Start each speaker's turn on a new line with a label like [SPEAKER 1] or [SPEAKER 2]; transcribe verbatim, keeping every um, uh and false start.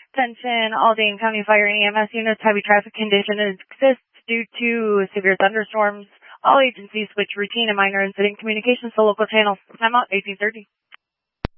[SPEAKER 1] Attention, all Dane County Fire and E M S units, heavy traffic conditions exist due to severe thunderstorms. All agencies switch routine and minor incident communications to local channels. Time out, eighteen thirty.